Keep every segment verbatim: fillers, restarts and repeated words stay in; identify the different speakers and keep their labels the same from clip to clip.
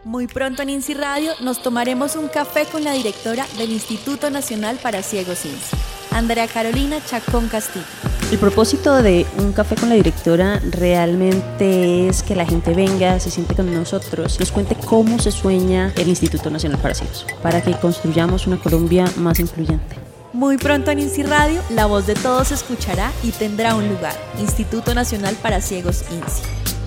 Speaker 1: Muy pronto en INSI Radio nos tomaremos un café con la directora del Instituto Nacional para Ciegos INSI, Andrea Carolina Chacón Castillo.
Speaker 2: El propósito de un café con la directora realmente es que la gente venga, se siente con nosotros, nos cuente cómo se sueña el Instituto Nacional para Ciegos, para que construyamos una Colombia más incluyente.
Speaker 1: Muy pronto en INSI Radio, la voz de todos se escuchará y tendrá un lugar. Instituto Nacional para Ciegos INSI.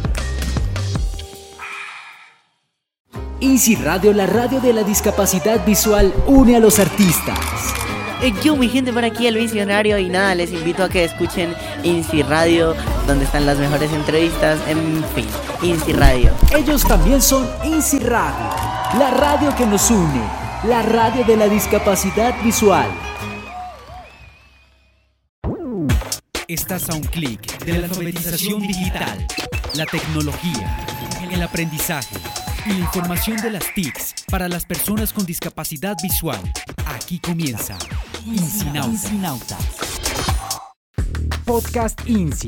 Speaker 3: INSI Radio, la radio de la discapacidad visual, une a los artistas.
Speaker 4: Eh, Yo, mi gente, por aquí el visionario, y nada, les invito a que escuchen INSI Radio, donde están las mejores entrevistas, en fin, INSI Radio.
Speaker 3: Ellos también son INSI Radio, la radio que nos une, la radio de la discapacidad visual.
Speaker 5: Estás a un clic de la alfabetización digital, la tecnología, el aprendizaje y la información de las T I Cs para las personas con discapacidad visual. Aquí comienza INSInautas.
Speaker 3: Podcast INSI.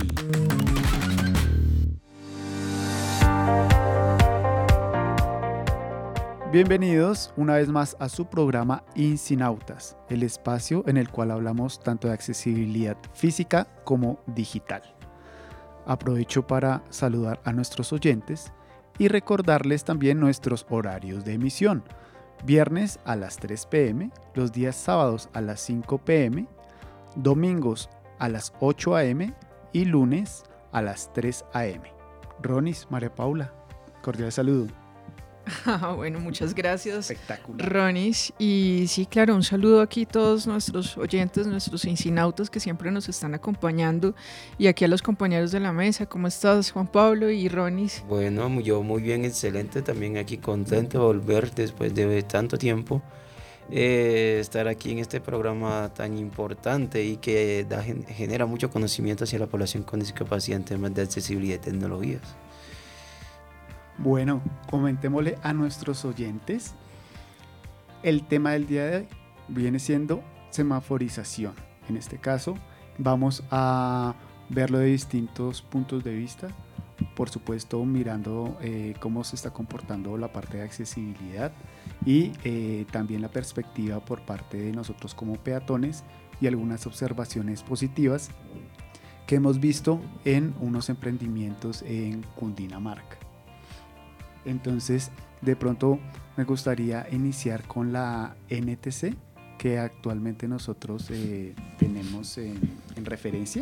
Speaker 6: Bienvenidos una vez más a su programa INSInautas, el espacio en el cual hablamos tanto de accesibilidad física como digital. Aprovecho para saludar a nuestros oyentes y recordarles también nuestros horarios de emisión. Viernes a las tres pe eme, los días sábados a las cinco pe eme, domingos a las ocho a eme y lunes a las tres a eme. Ronis, María Paula, cordial saludo.
Speaker 7: Ah, bueno, muchas gracias,
Speaker 6: Espectacular.
Speaker 7: Ronis. Y sí, claro, un saludo aquí a todos nuestros oyentes, nuestros insinautas que siempre nos están acompañando, y aquí a los compañeros de la mesa. ¿Cómo estás, Juan Pablo y Ronis?
Speaker 8: Bueno, yo muy bien, excelente, también aquí contento de volver después de tanto tiempo, eh, estar aquí en este programa tan importante y que da, genera mucho conocimiento hacia la población con discapacidad en temas de accesibilidad y tecnologías.
Speaker 6: Bueno, comentémosle a nuestros oyentes. El tema del día de hoy viene siendo semaforización. En este caso, vamos a verlo de distintos puntos de vista. Por supuesto, mirando eh, cómo se está comportando la parte de accesibilidad y eh, también la perspectiva por parte de nosotros como peatones y algunas observaciones positivas que hemos visto en unos emprendimientos en Cundinamarca. Entonces, de pronto me gustaría iniciar con la ene te ce que actualmente nosotros eh, tenemos en, en referencia.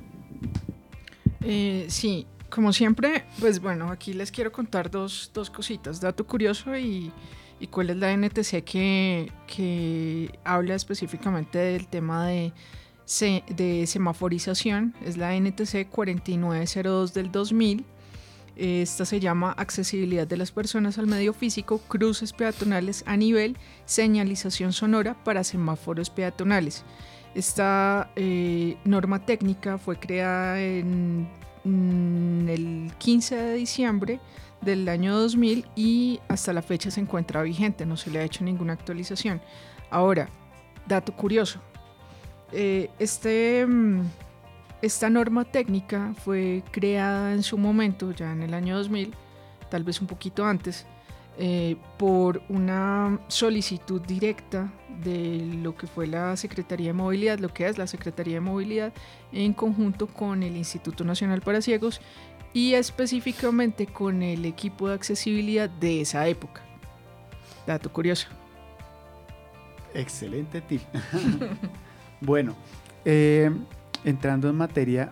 Speaker 7: Eh, sí, como siempre, pues bueno, aquí les quiero contar dos, dos cositas, dato curioso y, y cuál es la ene te ce que, que habla específicamente del tema de, se, de semaforización. Es la ene te ce cuarenta y nueve cero dos del dos mil. Esta se llama Accesibilidad de las personas al medio físico, cruces peatonales a nivel, señalización sonora para semáforos peatonales. Esta eh, norma técnica fue creada en, en el quince de diciembre del año dos mil y hasta la fecha se encuentra vigente, no se le ha hecho ninguna actualización. Ahora, dato curioso, eh, este... Esta norma técnica fue creada en su momento, ya en el año dos mil, tal vez un poquito antes, eh, por una solicitud directa de lo que fue la Secretaría de Movilidad, lo que es la Secretaría de Movilidad, en conjunto con el Instituto Nacional para Ciegos y específicamente con el equipo de accesibilidad de esa época. Dato curioso.
Speaker 6: Excelente tip. Bueno, eh, entrando en materia,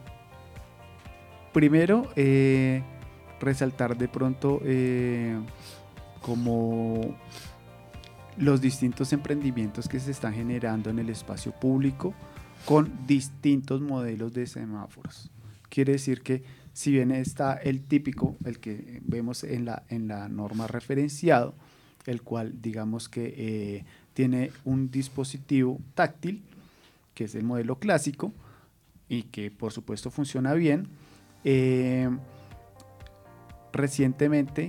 Speaker 6: primero eh, resaltar de pronto eh, como los distintos emprendimientos que se están generando en el espacio público con distintos modelos de semáforos. Quiere decir que si bien está el típico, el que vemos en la, en la norma referenciado, el cual digamos que eh, tiene un dispositivo táctil, que es el modelo clásico, y que por supuesto funciona bien. Eh, recientemente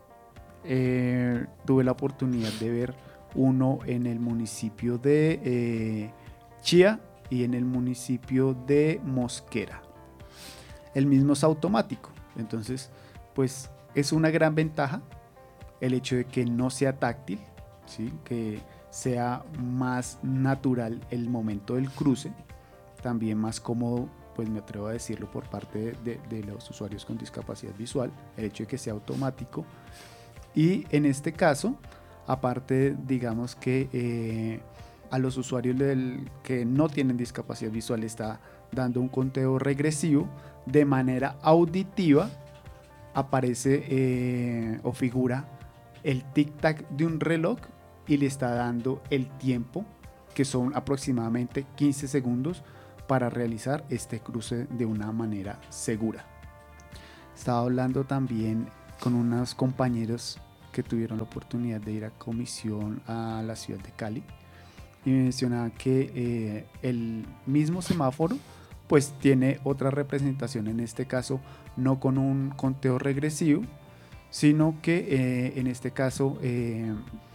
Speaker 6: eh, tuve la oportunidad de ver uno en el municipio de eh, Chía y en el municipio de Mosquera. El mismo es automático, entonces pues es una gran ventaja el hecho de que no sea táctil, ¿sí? Que sea más natural el momento del cruce, también más cómodo, pues me atrevo a decirlo por parte de, de, de los usuarios con discapacidad visual, el hecho de que sea automático. Y en este caso, aparte, digamos que eh, a los usuarios del, que no tienen discapacidad visual está dando un conteo regresivo de manera auditiva. Aparece eh, o figura el tic-tac de un reloj y le está dando el tiempo, que son aproximadamente quince segundos, para realizar este cruce de una manera segura. Estaba hablando también con unos compañeros que tuvieron la oportunidad de ir a comisión a la ciudad de Cali y mencionaba que eh, el mismo semáforo pues tiene otra representación, en este caso no con un conteo regresivo, sino que eh, en este caso eh,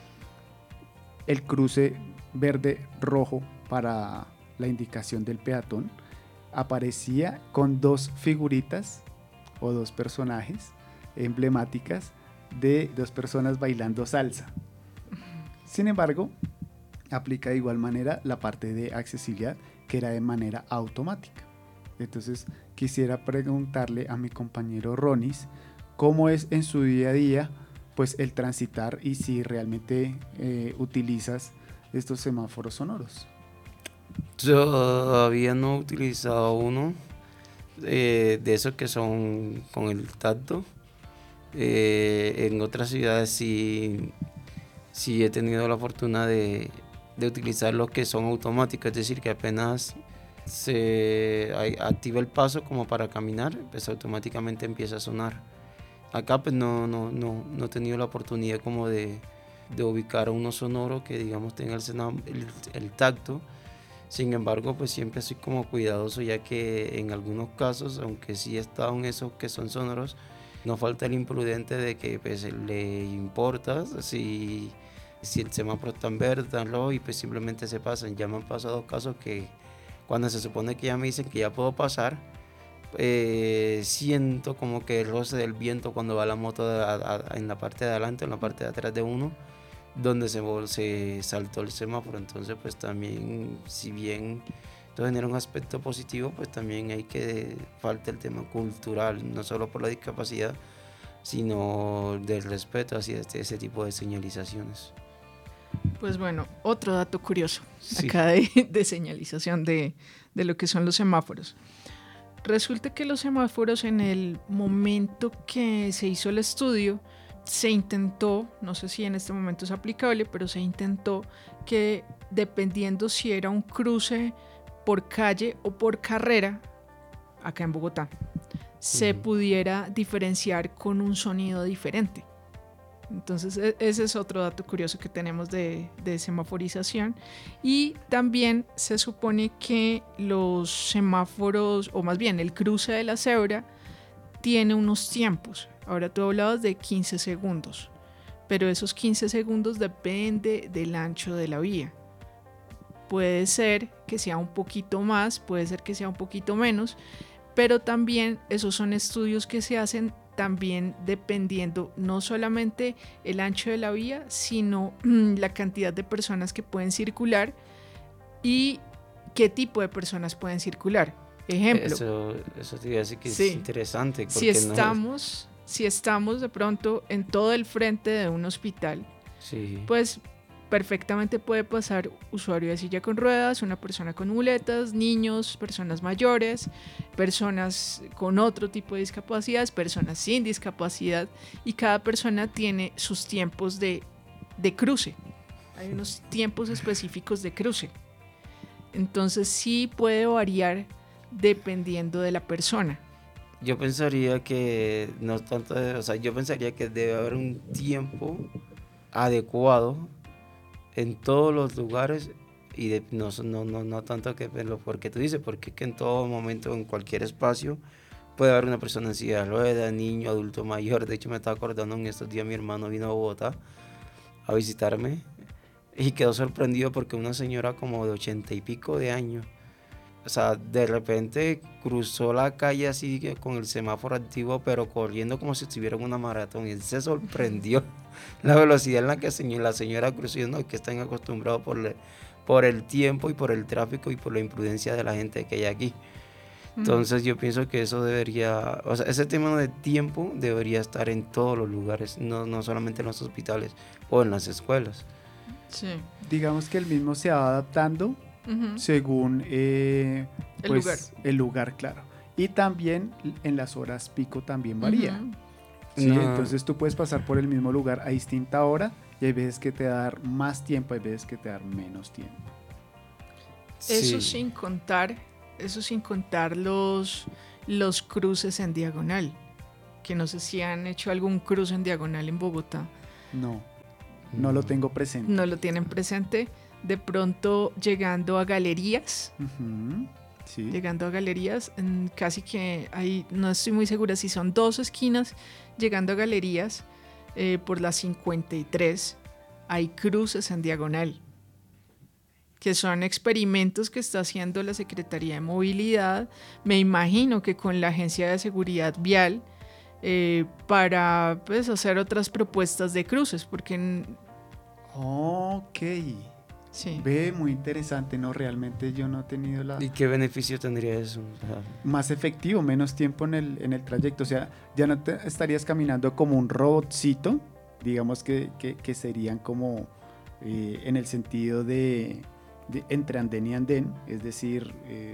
Speaker 6: el cruce verde-rojo para la indicación del peatón aparecía con dos figuritas o dos personajes emblemáticas de dos personas bailando salsa. Sin embargo, aplica de igual manera la parte de accesibilidad, que era de manera automática. Entonces quisiera preguntarle a mi compañero Ronis cómo es en su día a día pues el transitar y si realmente eh, utilizas estos semáforos sonoros.
Speaker 8: Yo todavía no he utilizado uno eh, de esos que son con el tacto. Eh, en otras ciudades sí, sí he tenido la fortuna de, de utilizar los que son automáticos, es decir, que apenas se activa el paso como para caminar, pues automáticamente empieza a sonar. Acá pues no, no, no, no he tenido la oportunidad como de, de ubicar uno sonoro que digamos tenga el, el, el tacto. Sin embargo, pues siempre soy como cuidadoso, ya que en algunos casos, aunque sí he estado en esos que son sonoros, no falta el imprudente de que pues le importa si, si el semáforo está en verde, está en rojo, y pues simplemente se pasan. Ya me han pasado casos que cuando se supone que ya me dicen que ya puedo pasar, eh, siento como que el roce del viento cuando va la moto a, a, en la parte de adelante, en la parte de atrás de uno, donde se, se saltó el semáforo. Entonces pues también, si bien esto genera un aspecto positivo, pues también hay que falta el tema cultural, no solo por la discapacidad, sino del respeto hacia este, ese tipo de señalizaciones.
Speaker 7: Pues bueno, otro dato curioso
Speaker 8: Sí.
Speaker 7: acá de, de señalización de, de lo que son los semáforos. Resulta que los semáforos, en el momento que se hizo el estudio, se intentó, no sé si en este momento es aplicable, pero se intentó que dependiendo si era un cruce por calle o por carrera, acá en Bogotá, se
Speaker 8: Uh-huh.
Speaker 7: pudiera diferenciar con un sonido diferente. Entonces e- ese es otro dato curioso que tenemos de, de semaforización. Y también se supone que los semáforos, o más bien el cruce de la cebra, tiene unos tiempos. Ahora tú hablabas de quince segundos, pero esos quince segundos depende del ancho de la vía. Puede ser que sea un poquito más, puede ser que sea un poquito menos, pero también esos son estudios que se hacen también dependiendo no solamente el ancho de la vía, sino mm, la cantidad de personas que pueden circular y qué tipo de personas pueden circular. Ejemplo,
Speaker 8: Eso, eso te iba a decir que
Speaker 7: Sí.
Speaker 8: es interesante.
Speaker 7: si
Speaker 8: porque no-
Speaker 7: estamos, si estamos de pronto en todo el frente de un hospital,
Speaker 8: sí.
Speaker 7: pues perfectamente puede pasar usuario de silla con ruedas, una persona con muletas, niños, personas mayores, personas con otro tipo de discapacidades, personas sin discapacidad, y cada persona tiene sus tiempos de, de cruce. Hay unos tiempos específicos de cruce. Entonces sí puede variar dependiendo de la persona.
Speaker 8: Yo pensaría que no tanto, o sea, yo pensaría que debe haber un tiempo adecuado en todos los lugares y de, no, no, no, no tanto que lo porque tú dices, porque es que en todo momento, en cualquier espacio, puede haber una persona en silla de ruedas, niño, adulto mayor. De hecho, me estaba acordando en estos días, mi hermano vino a Bogotá a visitarme y quedó sorprendido porque una señora como de ochenta y pico de años o sea, de repente cruzó la calle así que con el semáforo activo, pero corriendo como si estuviera en una maratón. Y él se sorprendió la velocidad en la que la señora cruzó. Y no, que están acostumbrados por, le, por el tiempo y por el tráfico y por la imprudencia de la gente que hay aquí. Entonces yo pienso que eso debería, o sea, ese tema de tiempo debería estar en todos los lugares, no, no solamente en los hospitales o en las escuelas.
Speaker 7: Sí.
Speaker 6: Digamos que el mismo se va adaptando uh-huh. según eh,
Speaker 7: el,
Speaker 6: pues,
Speaker 7: lugar.
Speaker 6: el lugar, claro. Y también en las horas pico también varía. Uh-huh. ¿Sí?
Speaker 8: No.
Speaker 6: Entonces tú puedes pasar por el mismo lugar a distinta hora y hay veces que te va a dar más tiempo, hay veces que te va a dar menos tiempo.
Speaker 7: Eso
Speaker 8: Sí.
Speaker 7: sin contar, eso sin contar los, los cruces en diagonal, que no sé si han hecho algún cruce en diagonal en Bogotá.
Speaker 6: No, no lo tengo presente.
Speaker 7: No lo tienen presente. De pronto llegando a galerías,
Speaker 6: uh-huh. sí.
Speaker 7: llegando a galerías, casi que hay, no estoy muy segura si son dos esquinas, llegando a galerías eh, por la cincuenta y tres, hay cruces en diagonal, que son experimentos que está haciendo la Secretaría de Movilidad, me imagino que con la Agencia de Seguridad Vial, eh, para pues, hacer otras propuestas de cruces, porque... En...
Speaker 6: Ok.
Speaker 7: Sí.
Speaker 6: Ve, muy interesante, ¿no? Realmente yo no he tenido la...
Speaker 8: ¿Y qué beneficio tendría eso? O sea,
Speaker 6: más efectivo, menos tiempo en el, en el trayecto, o sea, ya no te estarías caminando como un robotcito, digamos que, que, que serían como eh, en el sentido de, de entre andén y andén, es decir, eh,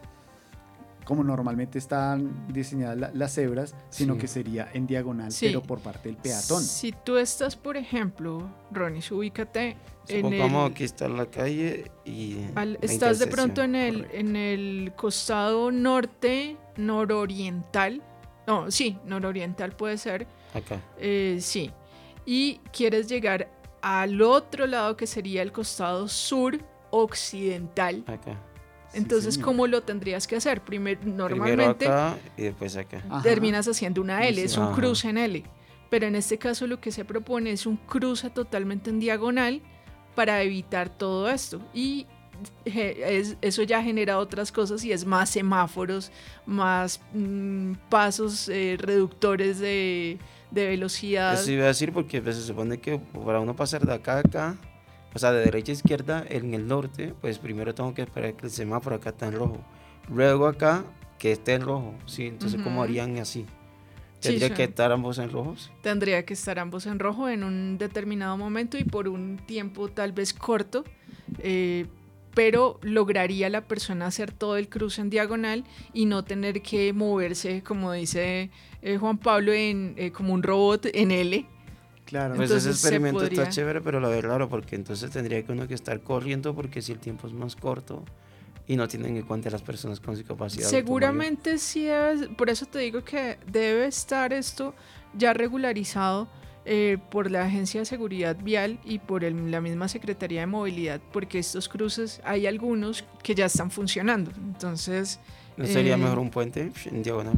Speaker 6: como normalmente están diseñadas la, las cebras, sino
Speaker 8: sí.
Speaker 6: que sería en diagonal,
Speaker 7: sí.
Speaker 6: pero por parte del peatón.
Speaker 7: Si tú estás, por ejemplo, Ronnie, ubícate en
Speaker 8: supongamos
Speaker 7: el...
Speaker 8: aquí está la calle y...
Speaker 7: Al, estás de pronto en el, en el costado norte, nororiental, no, sí, nororiental puede ser.
Speaker 8: Acá.
Speaker 7: Eh, sí, y quieres llegar al otro lado que sería el costado sur occidental.
Speaker 8: Acá.
Speaker 7: Entonces,
Speaker 6: sí,
Speaker 7: ¿cómo lo tendrías que hacer? Primer, normalmente
Speaker 8: Primero acá y después acá.
Speaker 6: Ajá.
Speaker 7: terminas haciendo una L, es un
Speaker 8: Ajá.
Speaker 7: cruce en L. Pero en este caso lo que se propone es un cruce totalmente en diagonal para evitar todo esto. Y es, eso ya genera otras cosas y es más semáforos, más mmm, pasos eh, reductores de, de velocidad.
Speaker 8: Eso iba a decir porque pues, se supone que para uno pasar de acá a acá, o sea, de derecha a izquierda en el norte, pues primero tengo que esperar que el semáforo acá está en rojo. Luego acá, que esté en rojo, ¿sí? Entonces, uh-huh. ¿cómo harían así? ¿Tendría sí, sí. que estar ambos en rojos?
Speaker 7: Tendría que estar ambos en rojo en un determinado momento y por un tiempo tal vez corto, eh, pero lograría la persona hacer todo el cruce en diagonal y no tener que moverse, como dice eh, Juan Pablo, en, eh, como un robot en L.
Speaker 6: Claro.
Speaker 8: Pues
Speaker 7: entonces
Speaker 8: ese experimento
Speaker 7: podría...
Speaker 8: está chévere, pero lo veo raro porque entonces tendría que uno que estar corriendo porque si el tiempo es más corto y no tienen en cuenta las personas con discapacidad.
Speaker 7: Seguramente sí debe, por eso te digo que debe estar esto ya regularizado eh, por la Agencia de Seguridad Vial y por el, la misma Secretaría de Movilidad, porque estos cruces hay algunos que ya están funcionando. Entonces,
Speaker 8: ¿no sería
Speaker 7: eh,
Speaker 8: mejor un puente en diagonal?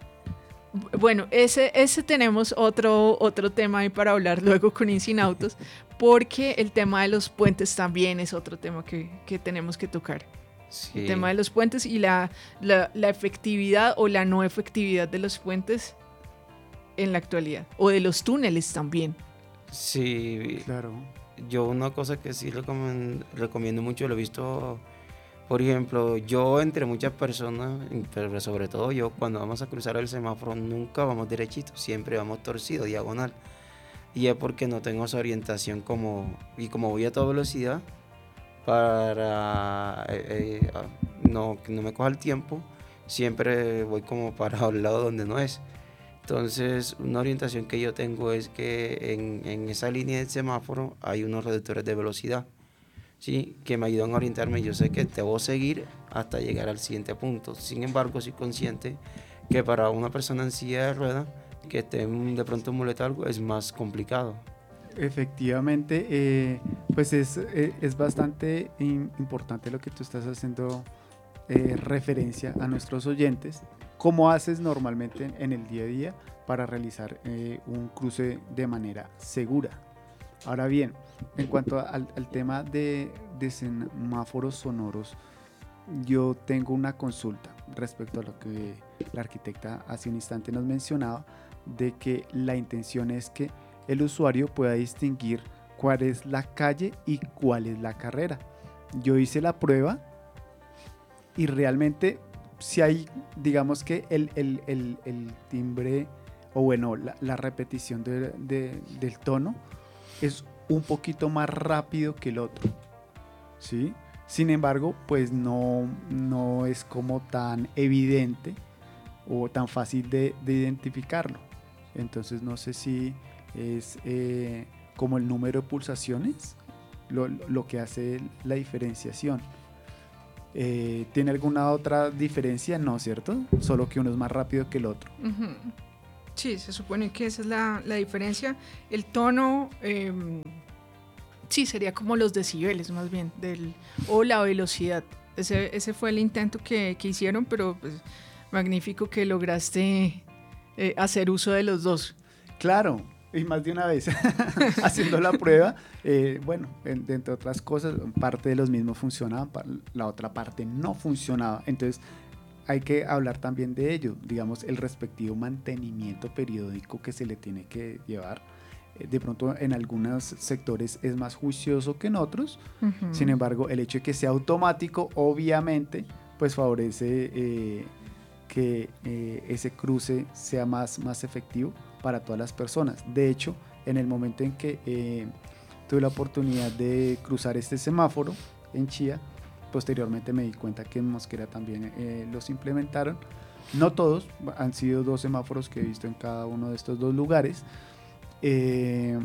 Speaker 7: Bueno, ese, ese tenemos otro, otro tema ahí para hablar luego con Incinautos, porque el tema de los puentes también es otro tema que, que tenemos que tocar. Sí. El tema de los puentes y la, la, la efectividad o la no efectividad de los puentes en la actualidad, o de los túneles también.
Speaker 8: Sí,
Speaker 6: claro.
Speaker 8: Yo una cosa que sí recomiendo, recomiendo mucho, lo he visto... Por ejemplo, yo entre muchas personas, pero sobre todo yo, cuando vamos a cruzar el semáforo nunca vamos derechito, siempre vamos torcido, diagonal. Y es porque no tengo esa orientación como, y como voy a toda velocidad, para eh, eh, no, que no me coja el tiempo, siempre voy como para el lado donde no es. Entonces, una orientación que yo tengo es que en, en esa línea del semáforo hay unos reductores de velocidad. Sí, que me ayudan a orientarme. Yo sé que debo seguir hasta llegar al siguiente punto. Sin embargo, soy consciente que para una persona en silla de ruedas que esté de pronto en muleta algo es más complicado.
Speaker 6: Efectivamente, eh, pues es, eh, es bastante in, importante lo que tú estás haciendo eh, referencia a nuestros oyentes. ¿Cómo haces normalmente en, en el día a día para realizar eh, un cruce de manera segura? Ahora bien, en cuanto al, al tema de, de semáforos sonoros, yo tengo una consulta respecto a lo que la arquitecta hace un instante nos mencionaba, de que la intención es que el usuario pueda distinguir cuál es la calle y cuál es la carrera. Yo hice la prueba y realmente si hay, digamos que el, el, el, el timbre o bueno, la, la repetición de, de, del tono es un poquito más rápido que el otro, ¿sí? Sin embargo, pues no, no es como tan evidente o tan fácil de, de identificarlo. Entonces no sé si es eh, como el número de pulsaciones lo, lo que hace la diferenciación. Eh, ¿Tiene alguna otra diferencia? No, ¿cierto? Solo que uno es más rápido que el otro.
Speaker 7: Uh-huh. Sí, se supone que esa es la, la diferencia. El tono, eh, sí, sería como los decibeles más bien, del, o la velocidad. Ese, ese fue el intento que, que hicieron, pero pues, magnífico que lograste eh, hacer uso de los dos.
Speaker 6: Claro, y más de una vez haciendo la prueba. Eh, bueno, en, entre otras cosas, parte de los mismos funcionaba, la otra parte no funcionaba. Entonces, hay que hablar también de ello, digamos, el respectivo mantenimiento periódico que se le tiene que llevar. De pronto en algunos sectores es más juicioso que en otros. Uh-huh. Sin embargo, el hecho de que sea automático, obviamente, pues favorece eh, que eh, ese cruce sea más, más efectivo para todas las personas. De hecho, en el momento en que eh, tuve la oportunidad de cruzar este semáforo en Chía, posteriormente me di cuenta que en Mosquera también eh, los implementaron. No todos, han sido dos semáforos que he visto en cada uno de estos dos lugares. Eh,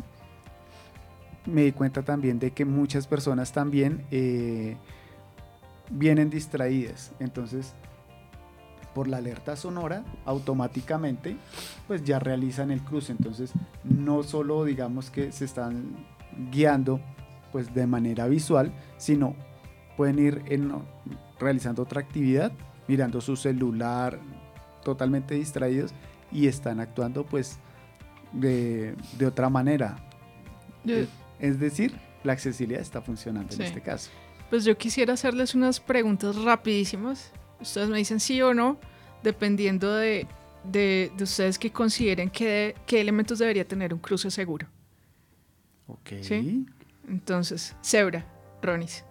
Speaker 6: me di cuenta también de que muchas personas también eh, vienen distraídas. Entonces, por la alerta sonora, automáticamente pues ya realizan el cruce. Entonces, no solo digamos que se están guiando pues de manera visual, sino pueden ir en, realizando otra actividad, mirando su celular, totalmente distraídos, y están actuando pues de, de otra manera.
Speaker 7: Yo,
Speaker 6: es, es decir, la accesibilidad está funcionando sí. en este caso.
Speaker 7: Pues yo quisiera hacerles unas preguntas rapidísimas. Ustedes me dicen sí o no, dependiendo de, de, de ustedes que consideren que de, qué elementos debería tener un cruce seguro.
Speaker 6: Ok.
Speaker 7: ¿Sí? Entonces, cebra, Ronis.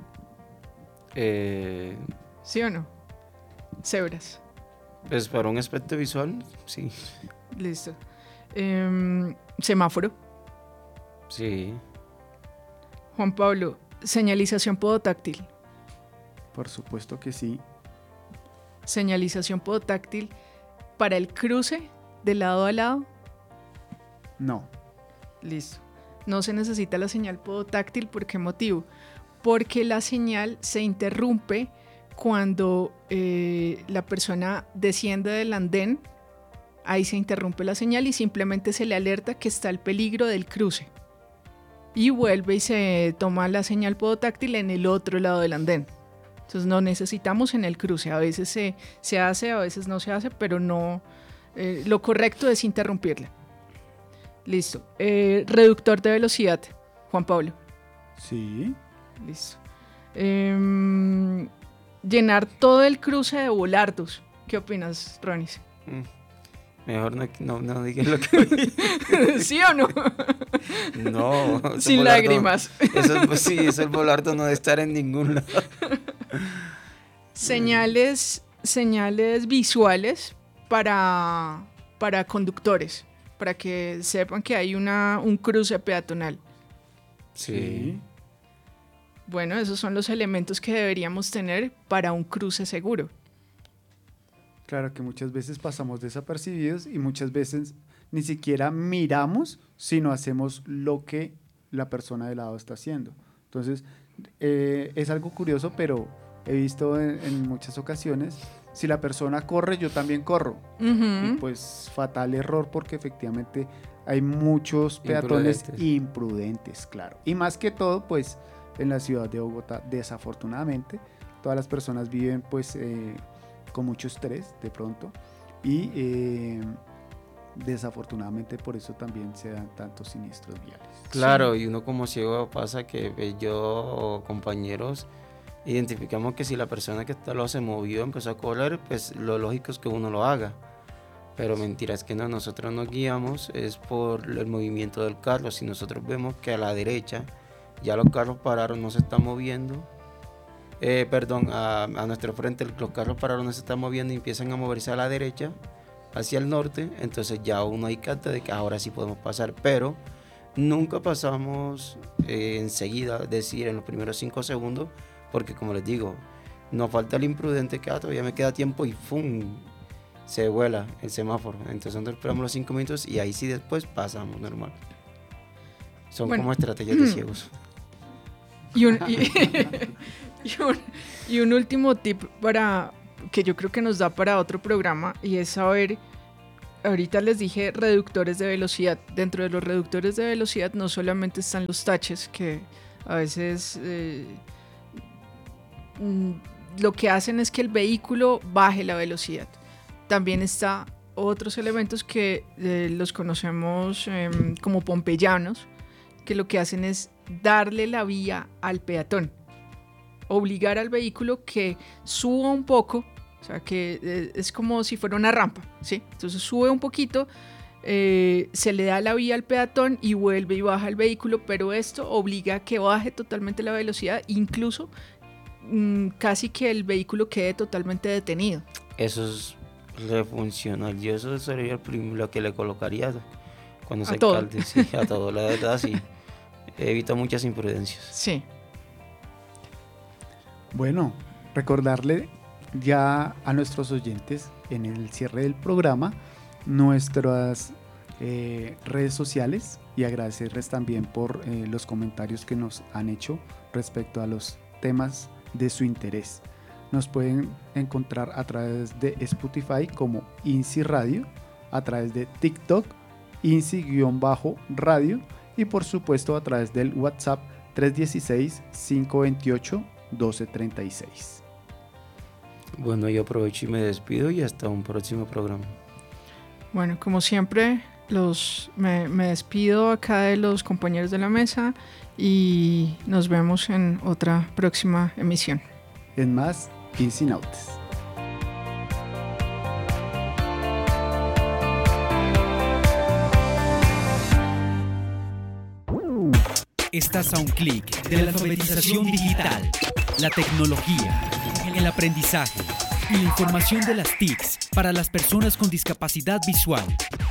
Speaker 8: Eh,
Speaker 7: ¿Sí o no? Cebras.
Speaker 8: Pues para un aspecto visual, sí.
Speaker 7: Listo. Eh, semáforo.
Speaker 8: Sí.
Speaker 7: Juan Pablo, señalización podotáctil.
Speaker 6: Por supuesto que sí.
Speaker 7: Señalización podotáctil para el cruce de lado a lado.
Speaker 6: No.
Speaker 7: Listo. No se necesita la señal podotáctil. ¿Por qué motivo? Porque la señal se interrumpe cuando eh, la persona desciende del andén. Ahí se interrumpe la señal y simplemente se le alerta que está el peligro del cruce. Y vuelve y se toma la señal podotáctil en el otro lado del andén. Entonces no necesitamos en el cruce. A veces se, se hace, a veces no se hace, pero no. Eh, lo correcto es interrumpirla. Listo. Eh, reductor de velocidad, Juan Pablo.
Speaker 6: Sí.
Speaker 7: Listo. Eh, llenar todo el cruce de volardos. ¿Qué opinas, Ronis?
Speaker 8: Mm. Mejor no, no, no digas lo que
Speaker 7: ¿Sí o no?
Speaker 8: No.
Speaker 7: Sin
Speaker 8: volardo,
Speaker 7: lágrimas.
Speaker 8: Eso, pues, sí, eso el volardo no debe estar en ningún lado.
Speaker 7: Señales, señales visuales para, para conductores, para que sepan que hay una, un cruce peatonal.
Speaker 8: Sí.
Speaker 7: Bueno, esos son los elementos que deberíamos tener para un cruce seguro.
Speaker 6: Claro que muchas veces pasamos desapercibidos y muchas veces ni siquiera miramos, sino hacemos lo que la persona de lado está haciendo. Entonces, eh, es algo curioso, pero he visto en, en muchas ocasiones, si la persona corre, yo también corro. Uh-huh. Y pues fatal error, porque efectivamente hay muchos peatones imprudentes. imprudentes, claro. Y más que todo, pues en la ciudad de Bogotá, desafortunadamente, todas las personas viven pues eh, con mucho estrés de pronto y eh, desafortunadamente por eso también se dan tantos siniestros viales.
Speaker 8: Claro, sí. Y uno como ciego pasa que ve yo compañeros identificamos que si la persona que está lo se movió, empezó a correr, pues lo lógico es que uno lo haga. Pero mentira, es que no, nosotros nos guiamos es por el movimiento del carro. Si nosotros vemos que a la derecha ya los carros pararon, no se están moviendo, eh, perdón, a, a nuestro frente los carros pararon, no se están moviendo y empiezan a moverse a la derecha, hacia el norte, entonces ya uno ahí capta de que ahora sí podemos pasar, pero nunca pasamos eh, enseguida, es decir, en los primeros cinco segundos, porque como les digo, nos falta el imprudente que ah, todavía me queda tiempo y ¡fum! Se vuela el semáforo. Entonces nosotros esperamos los cinco minutos y ahí sí después pasamos normal. Son bueno, como estrategias de ciegos.
Speaker 7: Y un, y, y, un, y un último tip para que yo creo que nos da para otro programa, y es saber, ahorita les dije reductores de velocidad. Dentro de los reductores de velocidad no solamente están los taches, que a veces eh, lo que hacen es que el vehículo baje la velocidad. También está otros elementos que eh, los conocemos eh, como pompeyanos, que lo que hacen es darle la vía al peatón, obligar al vehículo que suba un poco, o sea que eh, es como si fuera una rampa, ¿sí? Entonces sube un poquito, eh, se le da la vía al peatón y vuelve y baja el vehículo, pero esto obliga a que baje totalmente la velocidad, incluso mmm, casi que el vehículo quede totalmente detenido.
Speaker 8: Eso es refuncional, yo eso sería el prim- lo que le colocaría cuando se
Speaker 7: todo.
Speaker 8: alcalde, sí, a todo, la verdad sí, evita muchas imprudencias.
Speaker 7: Sí.
Speaker 6: Bueno, recordarle ya a nuestros oyentes en el cierre del programa nuestras eh, redes sociales y agradecerles también por eh, los comentarios que nos han hecho respecto a los temas de su interés. Nos pueden encontrar a través de Spotify como INSI Radio, a través de TikTok, INSI-radio y por supuesto a través del WhatsApp tres uno seis, cinco dos ocho, uno dos tres seis.
Speaker 8: Bueno, yo aprovecho y me despido y hasta un próximo programa.
Speaker 7: Bueno, como siempre, los, me, me despido acá de los compañeros de la mesa y nos vemos en otra próxima emisión.
Speaker 6: En más, INSI Nautes.
Speaker 5: Estás a un clic de la alfabetización digital, la tecnología, el aprendizaje y la información de las T I Cs para las personas con discapacidad visual.